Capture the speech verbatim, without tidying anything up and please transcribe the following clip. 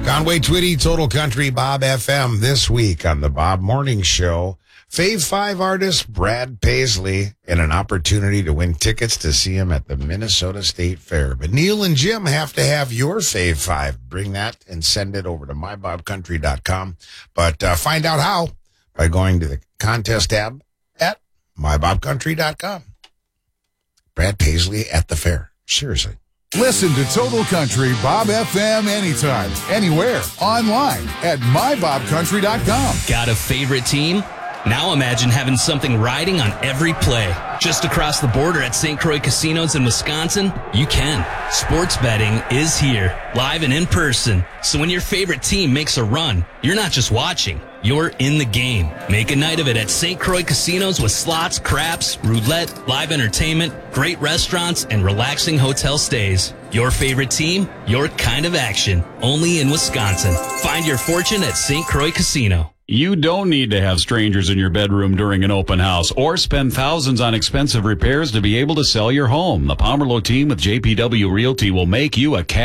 Conway Twitty, Total Country, Bob F M. This week on the Bob Morning Show, Fave five artist Brad Paisley and an opportunity to win tickets to see him at the Minnesota State Fair. But Neil and Jim have to have your Fave five. Bring that and send it over to my bob country dot com. But uh, find out how by going to the contest tab at my bob country dot com. Brad Paisley at the fair. Seriously. Listen to Total Country Bob F M anytime, anywhere, online at my bob country dot com. Got a favorite team? Now imagine having something riding on every play. Just across the border at Saint Croix Casinos in Wisconsin, you can. Sports betting is here, live and in person. So when your favorite team makes a run, you're not just watching, you're in the game. Make a night of it at Saint Croix Casinos with slots, craps, roulette, live entertainment, great restaurants, and relaxing hotel stays. Your favorite team, your kind of action. Only in Wisconsin. Find your fortune at Saint Croix Casino. You don't need to have strangers in your bedroom during an open house or spend thousands on expensive repairs to be able to sell your home. The Pomerleau team with J P W Realty will make you a cash